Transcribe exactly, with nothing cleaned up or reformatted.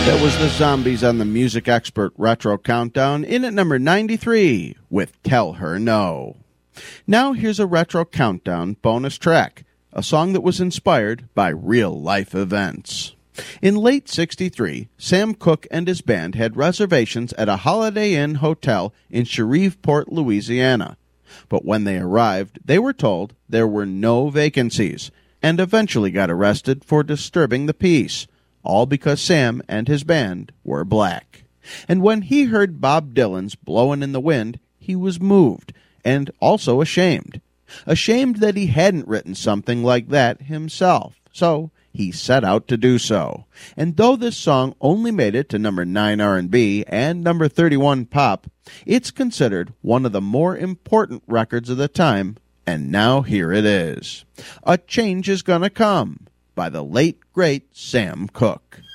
That was the Zombies on the Music Expert Retro Countdown, in at number ninety-three with Tell Her No. Now here's a Retro Countdown bonus track, a song that was inspired by real-life events. In late sixty-three, Sam Cooke and his band had reservations at a Holiday Inn hotel in Shreveport, Louisiana. But when they arrived, they were told there were no vacancies, and eventually got arrested for disturbing the peace, all because Sam and his band were black. And when he heard Bob Dylan's Blowin' in the Wind, he was moved, and also ashamed. Ashamed that he hadn't written something like that himself, so he set out to do so. And though this song only made it to number nine R and B and number thirty-one pop, it's considered one of the more important records of the time, and now here it is. A Change Is Gonna Come, by the late, great Sam Cooke.